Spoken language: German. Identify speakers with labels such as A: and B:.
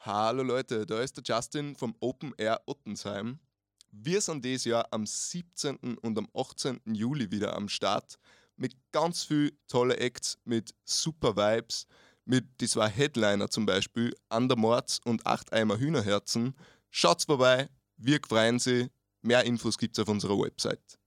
A: Hallo Leute, da ist der Justin vom Open Air Ottensheim. Wir sind dieses Jahr am 17. und am 18. Juli wieder am Start mit ganz viel tolle Acts, mit super Vibes, mit die zwei Headliner zum Beispiel, Andermords und 8 Eimer Hühnerherzen. Schaut's vorbei, wir freuen Sie. Mehr Infos gibt's auf unserer Website.